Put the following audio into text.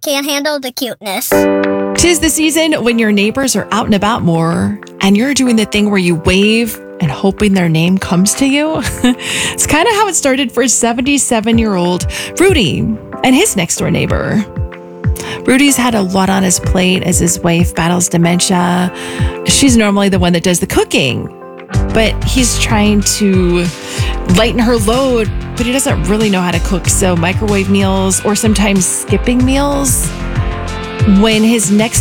can't handle the cuteness. 'Tis the season when your neighbors are out and about more, and you're doing the thing where you wave and hoping their name comes to you. It's kind of how it started for 77-year-old Rudy and his next door neighbor. Rudy's had a lot on his plate as his wife battles dementia. She's normally the one that does the cooking, but he's trying to lighten her load, but he doesn't really know how to cook. So microwave meals or sometimes skipping meals. When his next